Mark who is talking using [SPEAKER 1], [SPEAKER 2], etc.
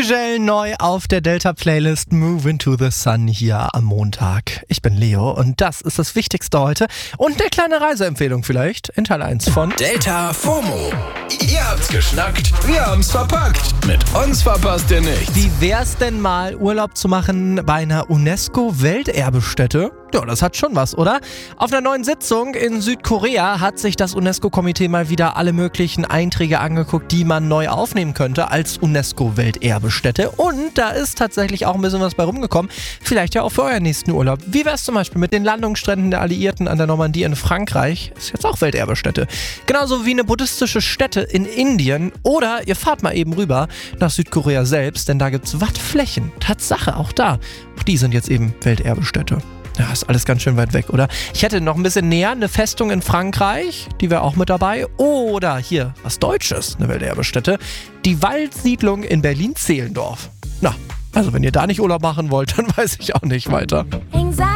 [SPEAKER 1] Gel neu auf der Delta-Playlist Move into the Sun hier am Montag. Ich bin Leo und das ist das Wichtigste heute und eine kleine Reiseempfehlung vielleicht in Teil 1 von
[SPEAKER 2] Delta FOMO. Ihr habt's geschnackt, wir haben's verpackt. Mit uns verpasst ihr nichts.
[SPEAKER 1] Wie wär's denn mal, Urlaub zu machen bei einer UNESCO-Welterbestätte? Ja, das hat schon was, oder? Auf einer neuen Sitzung in Südkorea hat sich das UNESCO-Komitee mal wieder alle möglichen Einträge angeguckt, die man neu aufnehmen könnte als UNESCO-Welterbestätte. Und da ist tatsächlich auch ein bisschen was bei rumgekommen. Vielleicht ja auch für euren nächsten Urlaub. Wie wär's zum Beispiel mit den Landungsstränden der Alliierten an der Normandie in Frankreich? Ist jetzt auch Welterbestätte. Genauso wie eine buddhistische Stätte in Indien. Oder ihr fahrt mal eben rüber nach Südkorea selbst, denn da gibt's Wattflächen. Tatsache, auch da. Auch die sind jetzt eben Welterbestätte. Ja, ist alles ganz schön weit weg, oder? Ich hätte noch ein bisschen näher eine Festung in Frankreich, die wäre auch mit dabei. Oder hier, was Deutsches, eine Welterbestätte, die Waldsiedlung in Berlin-Zehlendorf. Na, also wenn ihr da nicht Urlaub machen wollt, dann weiß ich auch nicht weiter.